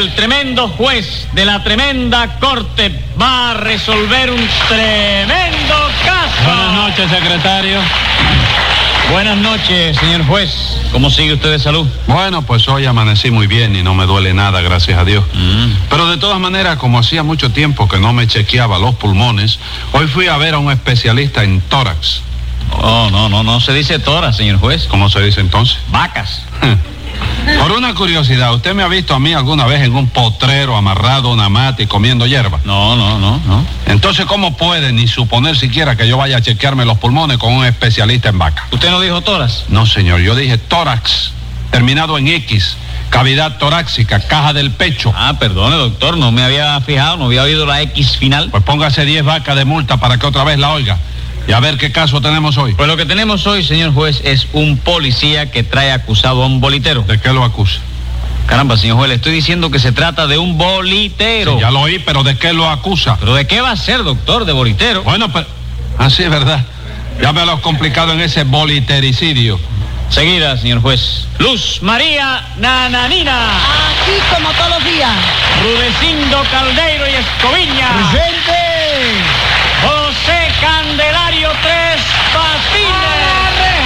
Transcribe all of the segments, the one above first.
el tremendo juez de la tremenda corte va a resolver un tremendo caso. Buenas noches, secretario. Buenas noches, señor juez. ¿Cómo sigue usted de salud? Bueno, pues hoy amanecí muy bien y no me duele nada, gracias a Dios. Pero de todas maneras, como hacía mucho tiempo que no me chequeaba los pulmones, hoy fui a ver a un especialista en tórax. Oh, no se dice tórax, señor juez. ¿Cómo se dice entonces? Vacas. Por una curiosidad, ¿usted me ha visto a mí alguna vez en un potrero amarrado a una mata y comiendo hierba? No. Entonces, ¿cómo puede ni suponer siquiera que yo vaya a chequearme los pulmones con un especialista en vaca? ¿Usted no dijo tórax? No, señor, yo dije tórax, terminado en X, cavidad torácica, caja del pecho. Ah, perdone, doctor, no me había fijado, no había oído la X final. Pues póngase 10 vacas de multa para que otra vez la oiga. Y a ver qué caso tenemos hoy. Pues lo que tenemos hoy, señor juez, es un policía que trae acusado a un bolitero. ¿De qué lo acusa? Caramba, señor juez, le estoy diciendo que se trata de un bolitero. Sí, ya lo oí, pero ¿de qué lo acusa? ¿Pero de qué va a ser, doctor, de bolitero? Bueno, pero... Así es verdad. Ya me lo has complicado en ese bolitericidio. Seguida, señor juez. Luz María Nananina. Aquí como todos los días. Rudecindo Caldeiro y Escoviña. ¡Presente! José Candelario Tres Patines.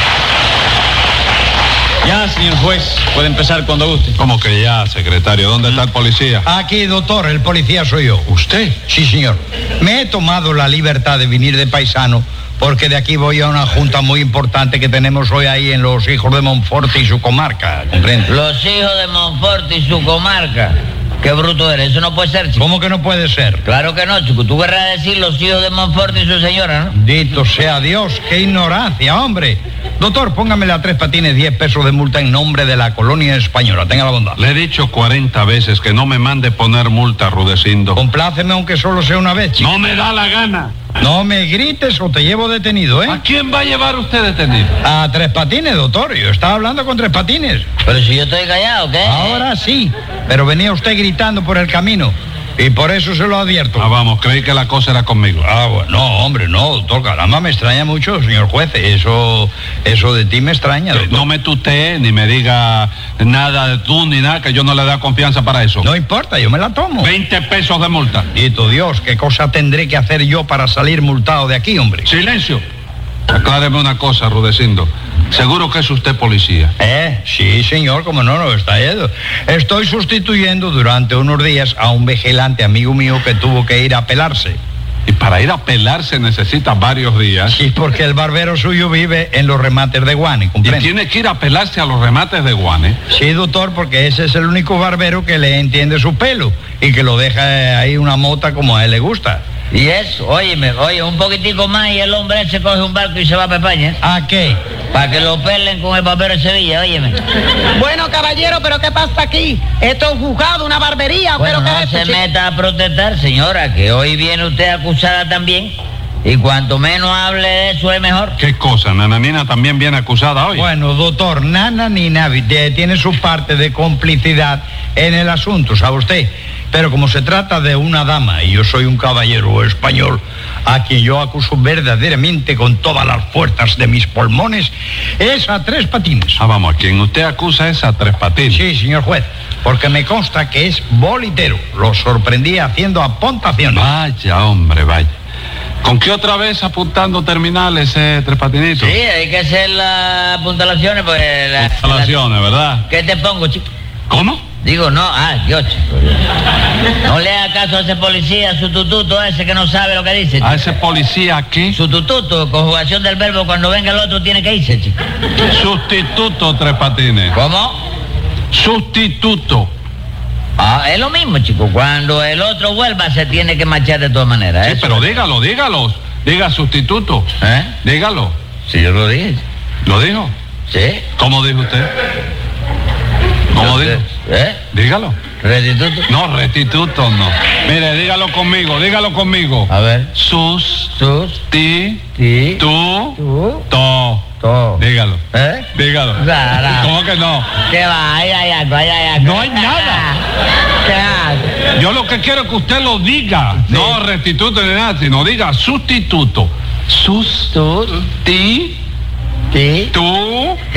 Ya, señor juez, puede empezar cuando guste. ¿Cómo que ya, secretario? ¿Dónde está el policía? Aquí, doctor, el policía soy yo. ¿Usted? Sí, señor. Me he tomado la libertad de venir de paisano porque de aquí voy a una junta muy importante que tenemos hoy ahí en los hijos de Monfort y su comarca, ¿comprende? Los hijos de Monfort y su comarca. Qué bruto eres, eso no puede ser, chico. ¿Cómo que no puede ser? Claro que no, chico. Tú querrás decir los hijos de Monfort y su señora, ¿no? Dito sea Dios, qué ignorancia, hombre. Doctor, póngamele a Tres Patines 10 pesos de multa en nombre de la colonia española. Tenga la bondad. Le he dicho 40 veces que no me mande poner multa, Rudecindo. Compláceme aunque solo sea una vez, chico. No me da la gana. No me grites o te llevo detenido, ¿eh? ¿A quién va a llevar usted detenido? A Tres Patines, doctor. Yo estaba hablando con Tres Patines. Pero si yo estoy callado, ¿qué? Ahora sí, pero venía usted gritando por el camino y por eso se lo advierto. Ah, vamos, creí que la cosa era conmigo. Ah, bueno, no, hombre, no, doctor, caramba, me extraña mucho, señor juez. Eso de ti me extraña, doctor. No me tutee ni me diga nada de tú ni nada, que yo no le da confianza para eso. No importa, yo me la tomo. 20 pesos de multa. Dito Dios, ¿qué cosa tendré que hacer yo para salir multado de aquí, hombre? Silencio. Acláreme una cosa, Rudecindo. ¿Seguro que es usted policía? Sí, señor, como no lo está yendo. Estoy sustituyendo durante unos días a un vigilante amigo mío que tuvo que ir a pelarse. Y para ir a pelar se necesita varios días. Sí, porque el barbero suyo vive en los remates de Guane, Y ¿comprende? tiene que ir a pelarse a los remates de Guane. Sí, doctor, porque ese es el único barbero que le entiende su pelo y que lo deja ahí una mota como a él le gusta. Y eso, oye, un poquitico más y el hombre se coge un barco y se va a España. ¿A qué? Para que lo pelen con el barbero de Sevilla, óyeme. Bueno, caballero, ¿pero qué pasa aquí? Esto es un juzgado, una barbería. Bueno, ¿Pero qué no es se esto, chico? meta a protestar, señora, que hoy viene usted acusada también. Y cuanto menos hable de eso es mejor. ¿Qué cosa? ¿Nananina también viene acusada hoy? Bueno, doctor, Nana ni Navi tiene su parte de complicidad en el asunto, ¿sabe usted? Pero como se trata de una dama y yo soy un caballero español a quien yo acuso verdaderamente con todas las fuerzas de mis pulmones, es a Tres Patines. Ah, vamos, a quien usted acusa es a Tres Patines. Sí, señor juez, porque me consta que es bolitero. Lo sorprendí haciendo apuntaciones. Vaya, hombre, vaya. ¿Con qué otra vez apuntando terminales, Tres Patinitos? Sí, hay que hacer las apuntalaciones, pues... Instalaciones, ¿verdad? ¿Qué te pongo, chico? ¿Cómo? Digo, no, Dios, chico. No le haga caso a ese policía, su tututo ese que no sabe lo que dice, chico. ¿A ese policía aquí? Su tututo, conjugación del verbo, cuando venga el otro tiene que irse, chico. Sustituto, Tres Patines. ¿Cómo? Sustituto. Es lo mismo, chico. Cuando el otro vuelva se tiene que marchar de todas maneras. Sí, Eso pero es. dígalo. Diga sustituto. Dígalo. Sí, yo lo dije. ¿Lo dijo? Sí. ¿Cómo dijo usted? ¿Cómo dijo? Dígalo. ¿Restituto? No, restituto no. Mire, dígalo conmigo. A ver. Sus, ti, Sí. tú, to. Todo. Dígalo. Dígalo. Claro. ¿Cómo que no? ¿Qué va? Ahí hay algo. No hay nada. ¿Qué hace? Yo lo que quiero es que usted lo diga. Sí. No restituto ni nada, sino diga sustituto. Sus, ti, Sí. tú,